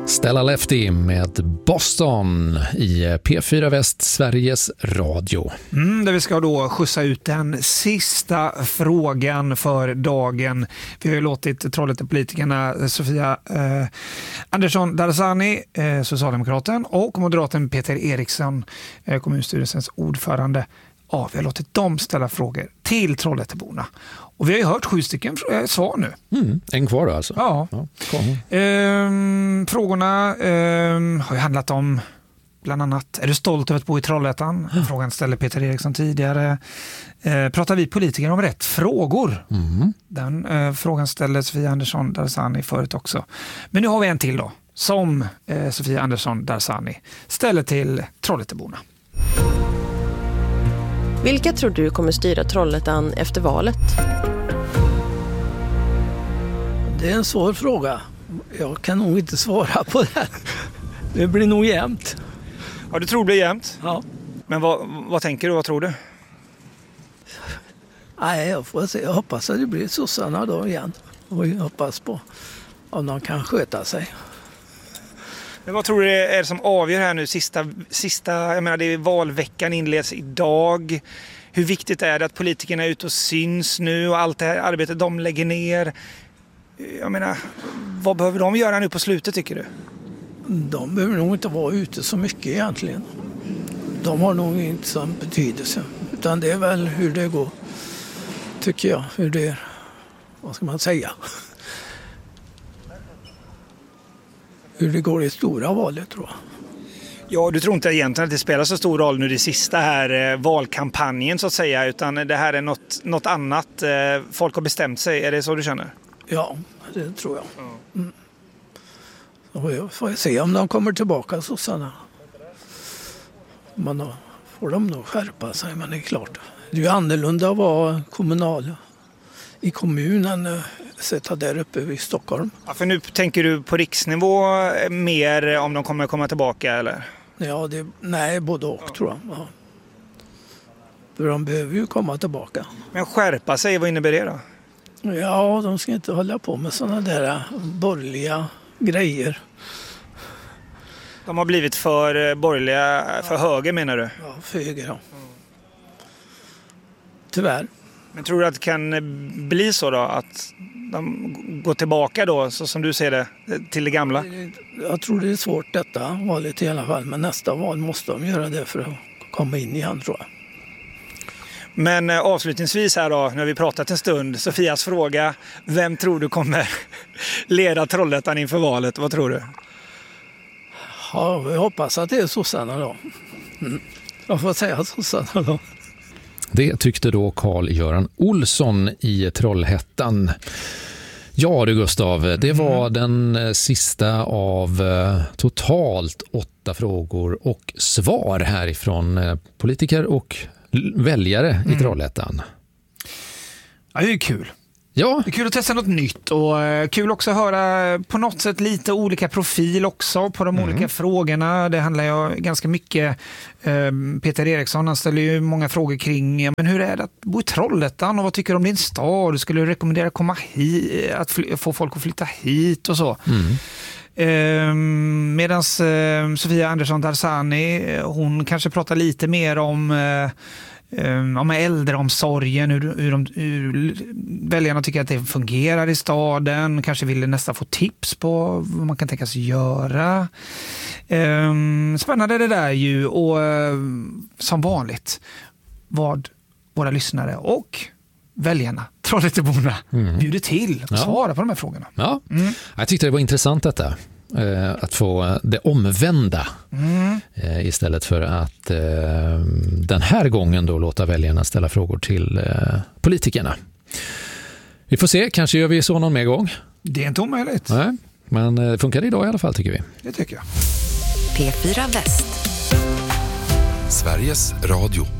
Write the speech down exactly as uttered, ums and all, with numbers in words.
Stella Lefty med Boston i P fyra Väst, Sveriges Radio. Mm, där vi ska då skjutsa ut den sista frågan för dagen. Vi har ju låtit Trollhättepolitikerna Sofia eh, Andersson Darzani, eh, Socialdemokraten, och moderaten Peter Eriksson, eh, kommunstyrelsens ordförande. Ja, vi har låtit dem ställa frågor till Trollhätteborna. Och vi har ju hört sju stycken svar nu. Mm, en kvar då alltså. Ja. ja ehm, frågorna ehm, har ju handlat om bland annat, är du stolt över att bo i Trollhättan? Mm. Frågan ställde Peter Eriksson tidigare. Ehm, pratar vi politiker om rätt frågor? Mm. Den eh, frågan ställde Sofia Andersson Darzani förut också. Men nu har vi en till då, som eh, Sofia Andersson Darzani ställer till Trollhätteborna. Vilka tror du kommer styra Trollhättan efter valet? Det är en svår fråga. Jag kan nog inte svara på det. Det blir nog jämnt. Ja, du tror det blir jämnt? Ja. Men vad, vad tänker du? Vad tror du? Nej, jag får se. Jag hoppas att det blir sossarna då igen. Och jag hoppas på om de kan sköta sig. Men vad tror du är det som avgör här nu? Sista, sista, jag menar, det är valveckan inleds idag. Hur viktigt är det att politikerna är ute och syns nu och allt det här arbetet de lägger ner? Jag menar, vad behöver de göra nu på slutet, tycker du? De behöver nog inte vara ute så mycket egentligen. De har nog inte sån betydelse. Utan det är väl hur det går, tycker jag. Hur det är, vad ska man säga? Hur det går i stora valet, tror jag. Ja, du tror inte egentligen att det spelar så stor roll nu det sista här eh, valkampanjen så att säga, utan det här är något, något annat. Eh, folk har bestämt sig, är det så du känner? Ja, det tror jag. Mm. Så jag får se om de kommer tillbaka, sossarna. Man får de nog skärpa sig, men det är klart. Det är ju annorlunda att vara kommunal i kommunen, sätta där uppe vid Stockholm. Ja, för nu tänker du på riksnivå mer om de kommer komma tillbaka, eller? Ja, det, nej, både och ja. tror jag. Ja. För de behöver ju komma tillbaka. Men skärpa sig, vad innebär det då? Ja, de ska inte hålla på med sådana där borgerliga grejer. De har blivit för borgerliga, för ja. höger menar du? Ja, för höger, ja. Tyvärr. Men tror du att det kan bli så då, att de går tillbaka då, så som du ser det, till det gamla? Jag tror det är svårt detta valet i alla fall, men nästa val måste de göra det för att komma in igen, tror jag. Men eh, avslutningsvis här då, när vi pratat en stund, Sofias fråga, vem tror du kommer leda Trollhättan inför valet? Vad tror du? Ja, jag hoppas att det är sossarna då. Mm. Jag får säga sossarna då. Det tyckte då Carl-Göran Olsson i Trollhättan. Ja du Gustav, det var mm. den sista av totalt åtta frågor och svar härifrån politiker och väljare mm. i Trollhättan. Ja, det är kul. Ja. Det är kul att testa något nytt och kul också att höra på något sätt lite olika profil också på de mm. olika frågorna. Det handlar ju ganska mycket, eh, Peter Eriksson han ställer ju många frågor kring, men hur är det att bo i Trollhättan och vad tycker du om din stad? Skulle du rekommendera att komma hit, att fly- få folk att flytta hit och så? Mm. Eh, Medan eh, Sofia Andersson Darzani, hon kanske pratar lite mer om eh, om äldreomsorgen, hur, hur, de, hur väljarna tycker att det fungerar i staden, kanske vill nästan få tips på vad man kan tänka sig göra. Um, spännande det där ju, och um, som vanligt vad våra lyssnare och väljarna, Trollhätteborna, mm. bjuder till och ja. svara på de här frågorna. Ja, mm. jag tyckte det var intressant detta. Att få det omvända mm. istället för att den här gången då låta väljarna ställa frågor till politikerna. Vi får se, kanske gör vi så någon mer gång. Det är inte omöjligt. Nej, men det funkar idag i alla fall, tycker vi. Det tycker jag. P fyra Väst. Sveriges Radio.